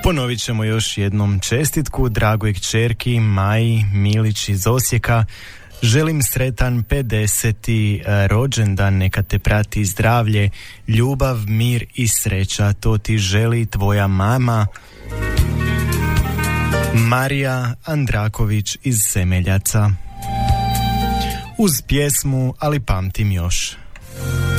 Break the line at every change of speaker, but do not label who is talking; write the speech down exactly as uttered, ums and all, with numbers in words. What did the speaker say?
Ponovit ćemo još jednom čestitku dragoj kćerki Maji Milić iz Osijeka. Želim sretan pedeseti rođendan, neka te prati zdravlje, ljubav, mir i sreća. To ti želi tvoja mama Marija Andraković iz Semeljaca. Uz pjesmu Ali pamtim još.